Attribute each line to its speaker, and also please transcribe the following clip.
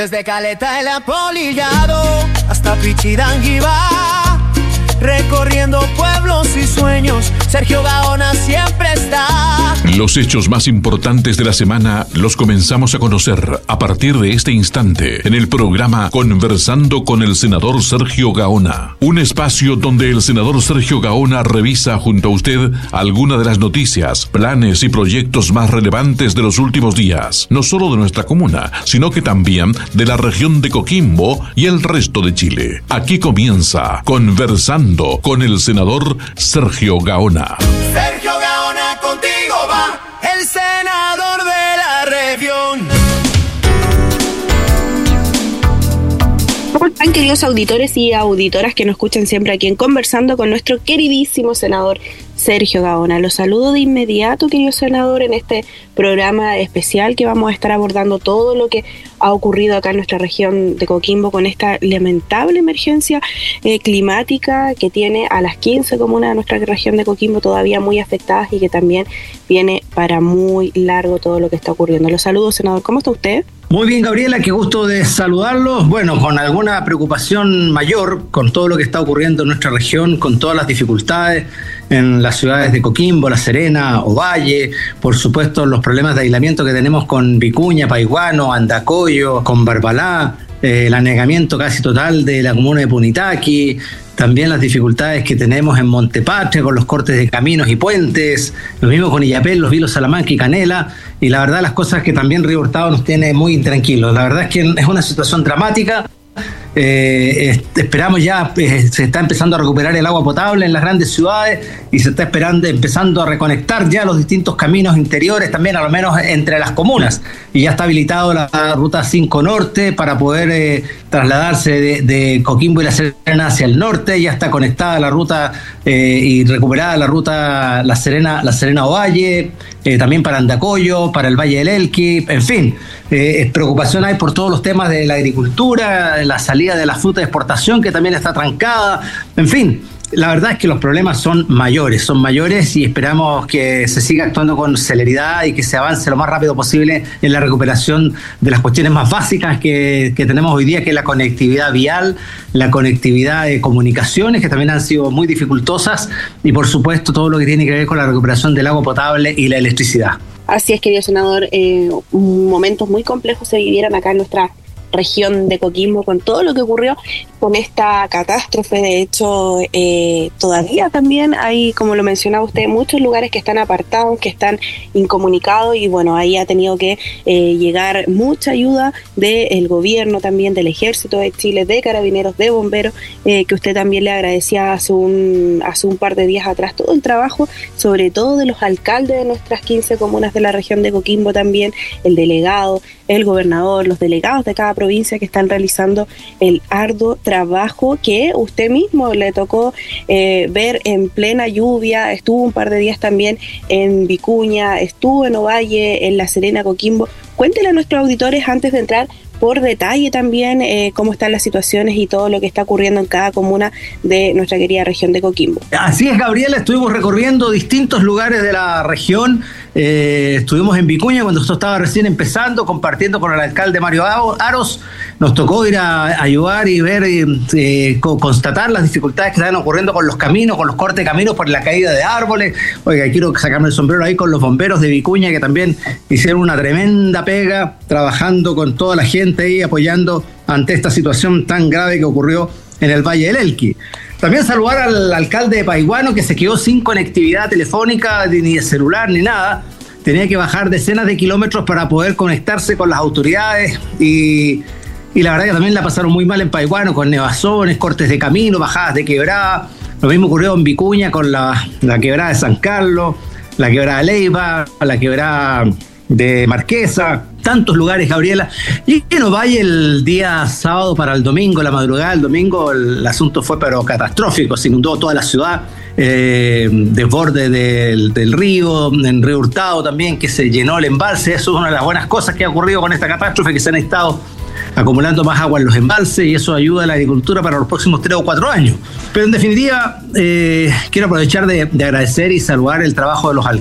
Speaker 1: Desde Caleta el Apolillado hasta Pichidanguibá, recorriendo pueblos y sueños, Sergio Gaona siempre está.
Speaker 2: Los hechos más importantes de la semana los comenzamos a conocer a partir de este instante en el programa Conversando con el senador Sergio Gaona. Un espacio donde el senador Sergio Gaona revisa junto a usted algunas de las noticias, planes y proyectos más relevantes de los últimos días, no solo de nuestra comuna, sino que también de la región de Coquimbo y el resto de Chile. Aquí comienza Conversando con el senador Sergio Gaona.
Speaker 1: Sergio Gaona, contigo va el senador de la región.
Speaker 3: ¿Cómo están, queridos auditores y auditoras que nos escuchan siempre aquí en Conversando con nuestro queridísimo senador Sergio Gaona? Los saludo de inmediato, querido senador, en este programa especial que vamos a estar abordando todo lo que ha ocurrido acá en nuestra región de Coquimbo con esta lamentable emergencia climática que tiene a las 15 comunas de nuestra región de Coquimbo todavía muy afectadas y que también viene para muy largo todo lo que está ocurriendo. Los saludo, senador. ¿Cómo está usted?
Speaker 4: Muy bien, Gabriela, qué gusto de saludarlos. Bueno, con alguna preocupación mayor con todo lo que está ocurriendo en nuestra región, con todas las dificultades en las ciudades de Coquimbo, La Serena, Ovalle, por supuesto los problemas de aislamiento que tenemos con Vicuña, Paiguano, Andacollo, con Barbalá, el anegamiento casi total de la comuna de Punitaqui, también las dificultades que tenemos en Montepatria con los cortes de caminos y puentes, lo mismo con Illapel, Los Vilos, Salamanca y Canela, y la verdad las cosas que también Río Hurtado nos tiene muy intranquilos. La verdad es que es una situación dramática. Esperamos ya, se está empezando a recuperar el agua potable en las grandes ciudades y se está empezando a reconectar ya los distintos caminos interiores, también a lo menos entre las comunas, y ya está habilitado la ruta 5 Norte para poder trasladarse de Coquimbo y La Serena hacia el norte. Ya está conectada la ruta y recuperada la ruta La Serena Ovalle, también para Andacollo, para el Valle del Elqui, en fin. Preocupación hay por todos los temas de la agricultura, la salida de la fruta de exportación que también está trancada, en fin. La verdad es que los problemas son mayores y esperamos que se siga actuando con celeridad y que se avance lo más rápido posible en la recuperación de las cuestiones más básicas que tenemos hoy día, que es la conectividad vial, la conectividad de comunicaciones, que también han sido muy dificultosas, y por supuesto todo lo que tiene que ver con la recuperación del agua potable y la electricidad.
Speaker 3: Así es, querido senador, momentos muy complejos se vivieron acá en nuestra región de Coquimbo con todo lo que ocurrió con esta catástrofe. De hecho, todavía también hay, como lo mencionaba usted, muchos lugares que están apartados, que están incomunicados, y bueno, ahí ha tenido que llegar mucha ayuda del gobierno, también del Ejército de Chile, de Carabineros, de Bomberos, que usted también le agradecía hace un par de días atrás todo el trabajo, sobre todo de los alcaldes de nuestras 15 comunas de la región de Coquimbo, también el delegado, el gobernador, los delegados de cada provincia que están realizando el arduo trabajo que usted mismo le tocó ver en plena lluvia. Estuvo un par de días también en Vicuña, estuvo en Ovalle, en La Serena, Coquimbo. Cuéntele a nuestros auditores, antes de entrar por detalle también, cómo están las situaciones y todo lo que está ocurriendo en cada comuna de nuestra querida región de Coquimbo.
Speaker 4: Así es, Gabriela, estuvimos recorriendo distintos lugares de la región. Estuvimos en Vicuña cuando esto estaba recién empezando, compartiendo con el alcalde Mario Aros. Nos tocó ir a ayudar y ver, constatar las dificultades que están ocurriendo con los caminos, con los cortes de caminos por la caída de árboles. Oiga, quiero sacarme el sombrero ahí con los bomberos de Vicuña, que también hicieron una tremenda pega, trabajando con toda la gente ahí, apoyando ante esta situación tan grave que ocurrió en el Valle del Elqui. También saludar al alcalde de Paiguano, que se quedó sin conectividad telefónica, ni de celular, ni nada. Tenía que bajar decenas de kilómetros para poder conectarse con las autoridades, y la verdad que también la pasaron muy mal en Paiguano, con nevazones, cortes de camino, bajadas de quebrada. Lo mismo ocurrió en Vicuña con la quebrada de San Carlos, la quebrada de Leiva, la quebrada de Marquesa, tantos lugares, Gabriela. Y en Ovalle el día sábado para el domingo, la madrugada del domingo, el asunto fue pero catastrófico, se inundó toda la ciudad, desborde del río, en Río Hurtado también, que se llenó el embalse. Eso es una de las buenas cosas que ha ocurrido con esta catástrofe, que se han estado acumulando más agua en los embalses, y eso ayuda a la agricultura para los próximos 3 o 4 años. Pero en definitiva, quiero aprovechar de agradecer y saludar el trabajo de los alcaldes